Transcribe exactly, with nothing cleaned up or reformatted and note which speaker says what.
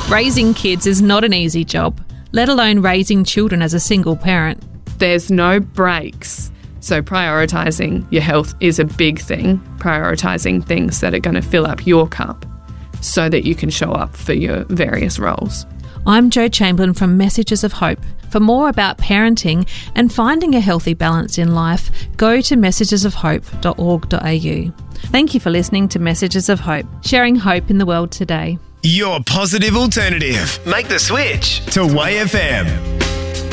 Speaker 1: Raising kids is not an easy job, let alone raising children as a single parent.
Speaker 2: There's no breaks. So prioritising your health is a big thing, prioritising things that are going to fill up your cup so that you can show up for your various roles.
Speaker 1: I'm Jo Chamberlain from Messages of Hope. For more about parenting and finding a healthy balance in life, go to messages of hope dot org dot a u. Thank you for listening to Messages of Hope, sharing hope in the world today.
Speaker 3: Your positive alternative. Make the switch to Y F M.